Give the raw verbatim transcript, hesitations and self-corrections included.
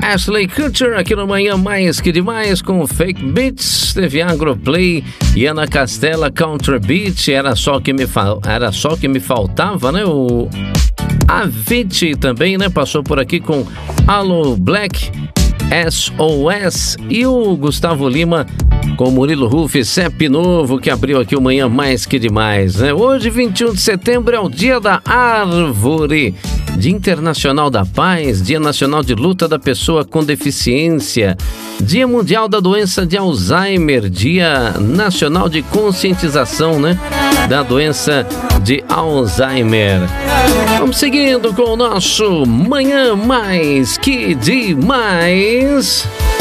Ashley Kutcher aqui no Manhã Mais Que Demais com Fake Beats, teve Agroplay e Ana Castela Country Beat, era só que me, fa... era só que me faltava, né? O Avicii também, né? Passou por aqui com Allo Black, S O S e o Gustavo Lima com Murilo Ruff, C E P Novo, que abriu aqui o Manhã Mais Que Demais, né? Hoje, vinte e um de setembro, é o Dia da Árvore, Dia Internacional da Paz, Dia Nacional de Luta da Pessoa com Deficiência, Dia Mundial da Doença de Alzheimer, Dia Nacional de Conscientização, né, da doença de Alzheimer. Vamos seguindo com o nosso Manhã Mais Que Demais.